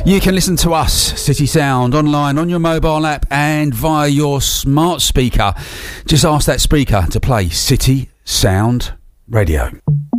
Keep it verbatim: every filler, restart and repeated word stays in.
You can listen to us, City Sound, online, on your mobile app and via your smart speaker. Just ask that speaker to play City Sound Radio.